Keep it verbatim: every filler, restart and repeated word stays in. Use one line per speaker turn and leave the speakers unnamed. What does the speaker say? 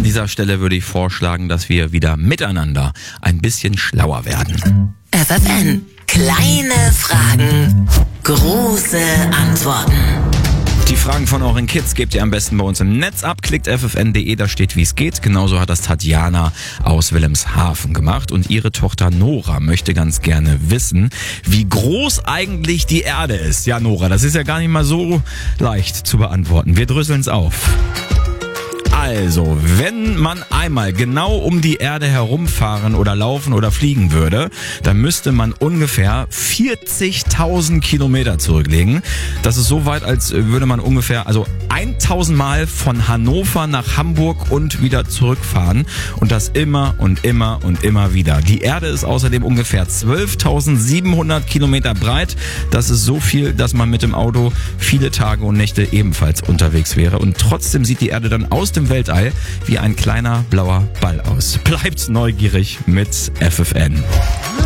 An dieser Stelle würde ich vorschlagen, dass wir wieder miteinander ein bisschen schlauer werden.
F F N. Kleine Fragen, große Antworten.
Die Fragen von euren Kids gebt ihr am besten bei uns im Netz ab. Klickt f f n punkt d e, da steht, wie es geht. Genauso hat das Tatjana aus Wilhelmshaven gemacht. Und ihre Tochter Nora möchte ganz gerne wissen, wie groß eigentlich die Erde ist. Ja, Nora, das ist ja gar nicht mal so leicht zu beantworten. Wir dröseln es auf. Also, wenn man einmal genau um die Erde herumfahren oder laufen oder fliegen würde, dann müsste man ungefähr vierzigtausend Kilometer zurücklegen. Das ist so weit, als würde man ungefähr, also tausend Mal von Hannover nach Hamburg und wieder zurückfahren. Und das immer und immer und immer wieder. Die Erde ist außerdem ungefähr zwölftausendsiebenhundert Kilometer breit. Das ist so viel, dass man mit dem Auto viele Tage und Nächte ebenfalls unterwegs wäre. Und trotzdem sieht die Erde dann aus dem Weltall wie ein kleiner blauer Ball aus. Bleibt neugierig mit F F N.